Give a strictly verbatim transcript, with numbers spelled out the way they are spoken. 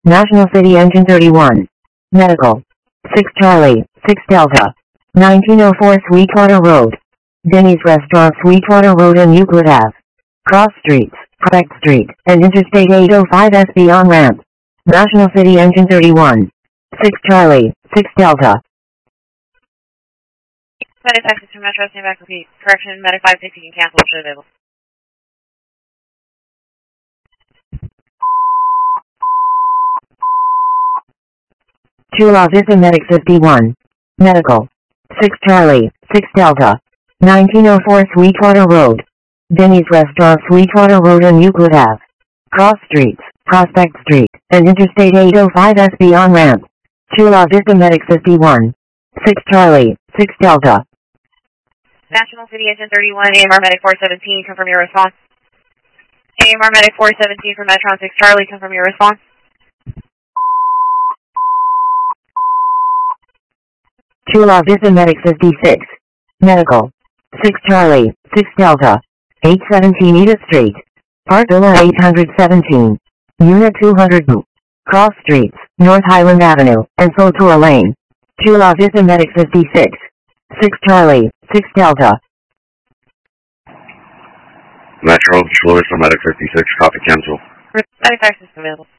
National City Engine thirty-one. Medical. six Charlie, six Delta. nineteen oh four Sweetwater Road. Denny's Restaurant, Sweetwater Road and Euclid Avenue. Cross Streets, Prospect Street, and Interstate eight oh five S B on-ramp. National City Engine thirty-one. six Charlie, six Delta. Medic access to Metro, stand back, repeat. Correction, Medic five sixty can cancel, should available. Chula Vista Medic fifty-one. Medical. six Charlie, six Delta. nineteen oh four Sweetwater Road. Denny's Restaurant, Sweetwater Road and Euclid Avenue. Cross Streets, Prospect Street, and Interstate eight oh five S B on-ramp. Chula Vista Medic fifty-one. six Charlie, six Delta. National City Engine thirty-one, A M R Medic four seventeen, confirm your response. A M R Medic four seventeen from Metron six Charlie, confirm your response. Chula Vista Medic fifty-six. Medical. six Charlie, six Delta. eight seventeen Edith Street. Park Villa eight seventeen. Unit two hundred two. Cross Streets, North Highland Avenue, and Sotura Lane. Chula Vista Medic fifty-six. six Charlie, six Delta. Metro, Chula Vista Medic fifty-six, copy cancel. Medic access available.